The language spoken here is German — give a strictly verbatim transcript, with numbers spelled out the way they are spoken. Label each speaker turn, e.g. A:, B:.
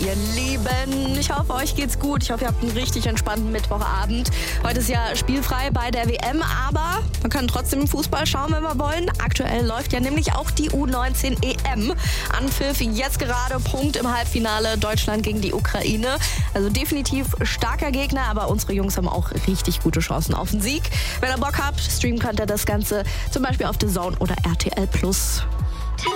A: ihr Lieben. Ich hoffe, euch geht's gut. Ich hoffe, ihr habt einen richtig entspannten Mittwochabend. Heute ist ja spielfrei bei der W M, aber man kann trotzdem Fußball schauen, wenn wir wollen. Aktuell läuft ja nämlich auch die U neunzehn E M. Anpfiff jetzt gerade, Punkt im Halbfinale, Deutschland gegen die Ukraine. Also definitiv starker Gegner, aber unsere Jungs haben auch richtig gute Chancen auf den Sieg. Wenn ihr Bock habt, streamen könnt ihr das Ganze zum Beispiel auf The Zone oder R T L Plus.